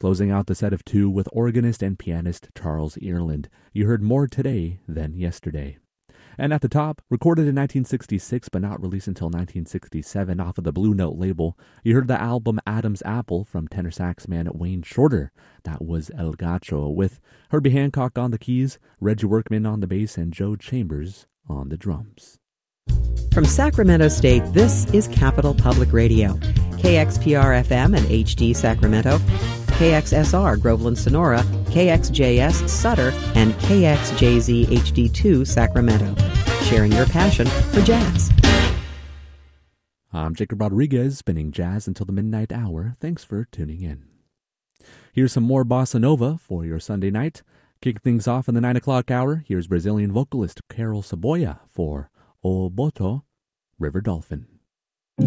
Closing out the set of two with organist and pianist Charles Earland. You heard More Today Than Yesterday. And at the top, recorded in 1966 but not released until 1967 off of the Blue Note label, you heard the album Adam's Apple from tenor sax man Wayne Shorter. That was El Gacho, with Herbie Hancock on the keys, Reggie Workman on the bass, and Joe Chambers on the drums. From Sacramento State, this is Capital Public Radio. KXPR-FM and HD Sacramento, KXSR Groveland Sonora, KXJS Sutter, and KXJZ HD2 Sacramento. Sharing your passion for jazz. I'm Jacob Rodriguez, spinning jazz until the midnight hour. Thanks for tuning in. Here's some more bossa nova for your Sunday night. Kick things off in the 9 o'clock hour. Here's Brazilian vocalist Carol Saboia for O Boto, River Dolphin.